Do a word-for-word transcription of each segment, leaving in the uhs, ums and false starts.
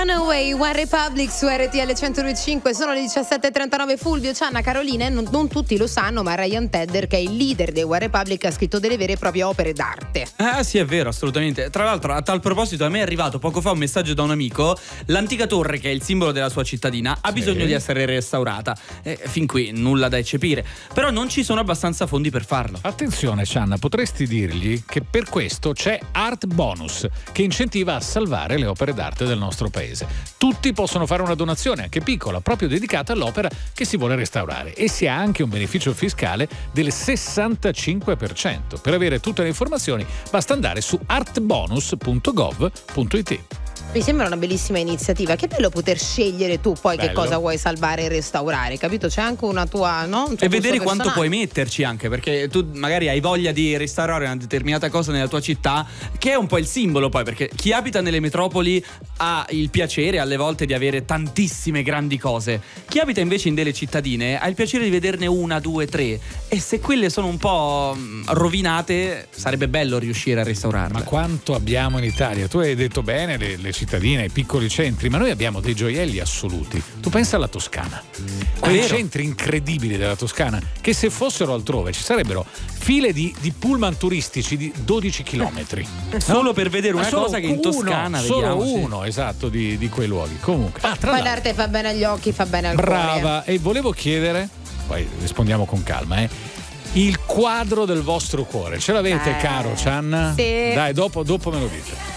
Runaway, One Republic su R T L centodue e cinque. Sono le diciassette e trentanove. Fulvio, Cianna, Carolina, non, non tutti lo sanno, ma Ryan Tedder, che è il leader dei One Republic, ha scritto delle vere e proprie opere d'arte. Ah sì, è vero, assolutamente. Tra l'altro, a tal proposito, a me è arrivato poco fa un messaggio da un amico. L'antica torre, che è il simbolo della sua cittadina, ha sì. bisogno di essere restaurata. eh, Fin qui nulla da eccepire, però non ci sono abbastanza fondi per farlo. Attenzione Cianna, potresti dirgli che per questo c'è Art Bonus, che incentiva a salvare le opere d'arte del nostro paese. Tutti possono fare una donazione, anche piccola, proprio dedicata all'opera che si vuole restaurare, e si ha anche un beneficio fiscale del sessantacinque per cento. Per avere tutte le informazioni basta andare su artbonus punto gov punto it. Mi sembra una bellissima iniziativa. Che bello poter scegliere tu poi bello. Che cosa vuoi salvare e restaurare, capito? C'è anche una tua, no? Un tuo e vedere personale. Quanto puoi metterci anche, perché tu magari hai voglia di restaurare una determinata cosa nella tua città, che è un po' il simbolo poi, perché chi abita nelle metropoli ha il piacere alle volte di avere tantissime grandi cose. Chi abita invece in delle cittadine ha il piacere di vederne una, due, tre, e se quelle sono un po' rovinate sarebbe bello riuscire a restaurarle. Ma quanto abbiamo in Italia? Tu hai detto bene le, le cittadine, i piccoli centri, ma noi abbiamo dei gioielli assoluti. Tu pensa alla Toscana, quei centri incredibili della Toscana, che se fossero altrove ci sarebbero file di, di pullman turistici di dodici chilometri solo no? per vedere una cosa che in uno, Toscana solo vediamo, uno sì. esatto di, di quei luoghi. Comunque ah, poi l'arte fa bene agli occhi, fa bene al brava, cuore. Brava, e volevo chiedere, poi rispondiamo con calma, eh il quadro del vostro cuore ce l'avete, eh, caro Cianna? Sì. Dai, dopo, dopo me lo dite.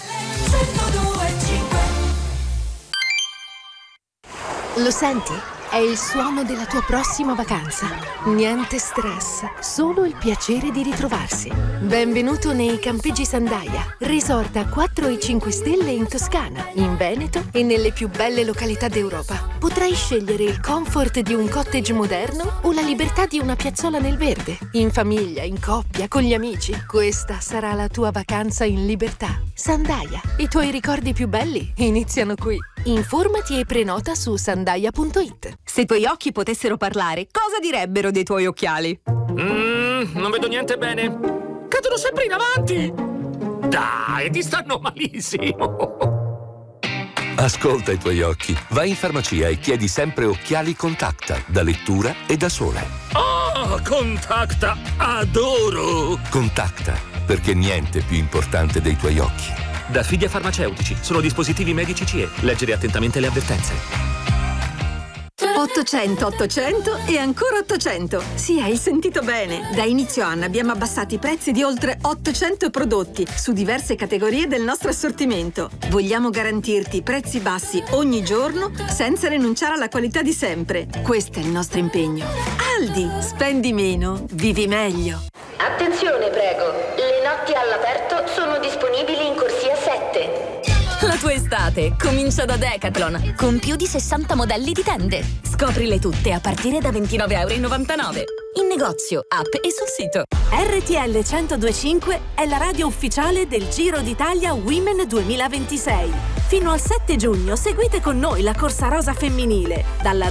Lo senti? È il suono della tua prossima vacanza. Niente stress, solo il piacere di ritrovarsi. Benvenuto nei Campeggi Sandaia, resort a quattro e cinque stelle in Toscana, in Veneto e nelle più belle località d'Europa. Potrai scegliere il comfort di un cottage moderno o la libertà di una piazzola nel verde. In famiglia, in coppia, con gli amici. Questa sarà la tua vacanza in libertà. Sandaia, i tuoi ricordi più belli iniziano qui. Informati e prenota su sandaia punto it. Se i tuoi occhi potessero parlare, cosa direbbero dei tuoi occhiali? Mm, non vedo niente bene. Cadono sempre in avanti. Dai, ti stanno malissimo. Ascolta i tuoi occhi. Vai in farmacia e chiedi sempre occhiali Contacta, da lettura e da sole. Oh, Contacta, adoro! Contacta, perché niente è più importante dei tuoi occhi. Da Fidia Farmaceutici. Sono dispositivi medici C E. Leggere attentamente le avvertenze. ottocento ottocento e ancora ottocento. Sì, hai sentito bene. Da inizio anno abbiamo abbassato i prezzi di oltre ottocento prodotti su diverse categorie del nostro assortimento. Vogliamo garantirti prezzi bassi ogni giorno senza rinunciare alla qualità di sempre. Questo è il nostro impegno. Aldi, spendi meno, vivi meglio. Attenzione, prego. Le notti all'aperto sono disponibili in corsia sette. La tua estate comincia da Decathlon, con più di sessanta modelli di tende. Scoprile tutte a partire da ventinove e novantanove euro. In negozio, app e sul sito. R T L centodue e cinque è la radio ufficiale del Giro d'Italia Women duemilaventisei. Fino al sette giugno seguite con noi la corsa rosa femminile, dalla